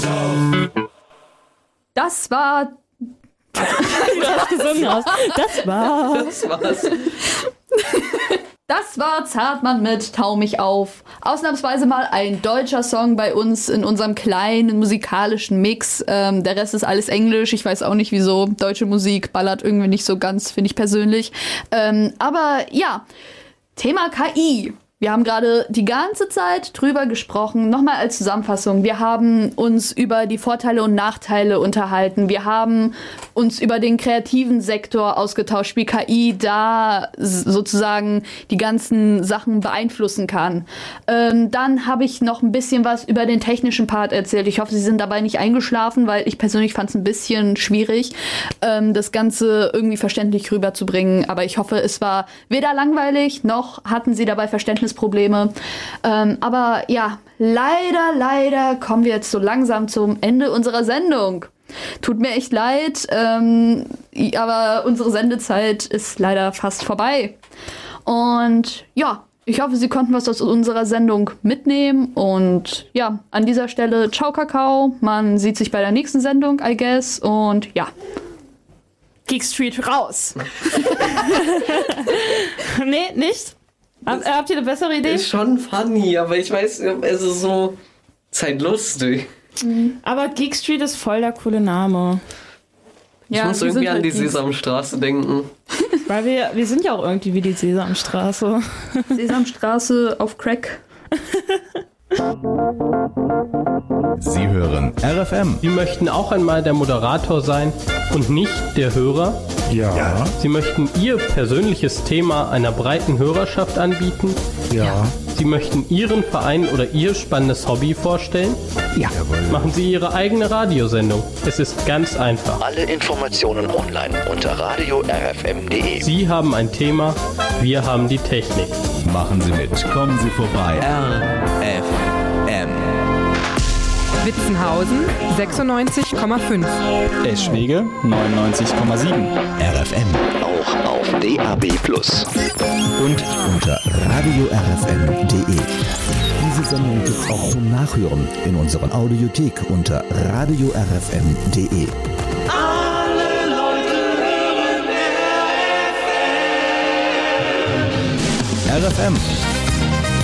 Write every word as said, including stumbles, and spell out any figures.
Das war... Du hast gesungen hast. Das war... Das war's. Das war Zartmann mit Tau mich auf. Ausnahmsweise mal ein deutscher Song bei uns in unserem kleinen musikalischen Mix. Ähm, der Rest ist alles Englisch. Ich weiß auch nicht, wieso. Deutsche Musik ballert irgendwie nicht so ganz, finde ich persönlich. Ähm, aber ja, Thema K I. Wir haben gerade die ganze Zeit drüber gesprochen. Nochmal als Zusammenfassung. Wir haben uns über die Vorteile und Nachteile unterhalten. Wir haben uns über den kreativen Sektor ausgetauscht, wie K I da sozusagen die ganzen Sachen beeinflussen kann. Ähm, dann habe ich noch ein bisschen was über den technischen Part erzählt. Ich hoffe, Sie sind dabei nicht eingeschlafen, weil ich persönlich fand es ein bisschen schwierig, ähm, das Ganze irgendwie verständlich rüberzubringen. Aber ich hoffe, es war weder langweilig, noch hatten Sie dabei Verständnis Probleme. Ähm, aber ja, leider, leider kommen wir jetzt so langsam zum Ende unserer Sendung. Tut mir echt leid, ähm, aber unsere Sendezeit ist leider fast vorbei. Und ja, ich hoffe, Sie konnten was aus unserer Sendung mitnehmen. Und ja, an dieser Stelle, ciao Kakao. Man sieht sich bei der nächsten Sendung, I guess. Und ja. Geek Street raus. Nee, nicht? Hab, habt ihr eine bessere Idee? Ist schon funny, aber ich weiß, es ist so, ist halt lustig. Mhm. Aber Geek Street ist voll der coole Name. Ich ja, muss irgendwie halt an die Geeks. Sesamstraße denken. Weil wir, wir sind ja auch irgendwie wie die Sesamstraße. Sesamstraße auf Crack. Sie hören R F M. Sie möchten auch einmal der Moderator sein und nicht der Hörer? Ja. Ja. Sie möchten Ihr persönliches Thema einer breiten Hörerschaft anbieten? Ja. Sie möchten Ihren Verein oder Ihr spannendes Hobby vorstellen? Ja. Jawohl. Machen Sie Ihre eigene Radiosendung. Es ist ganz einfach. Alle Informationen online unter radio r f m punkt d e. Sie haben ein Thema, wir haben die Technik. Machen Sie mit. Kommen Sie vorbei. R F M. Witzenhausen sechsundneunzig Komma fünf. Eschwege neunundneunzig Komma sieben. R F M. Auch auf D A B plus. Und unter radio r f m punkt d e. Diese Sendung gibt es auch zum Nachhören in unserer Audiothek unter radio r f m punkt d e. Alle Leute hören R F M.